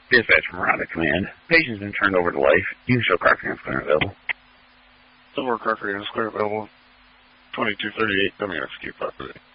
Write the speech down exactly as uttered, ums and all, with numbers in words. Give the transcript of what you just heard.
Dispatch from Rhonda Command. Patient's been turned over to life. You can show car clearance clear available. Silver car clearance clear available. twenty-two thirty-eight, coming execute property.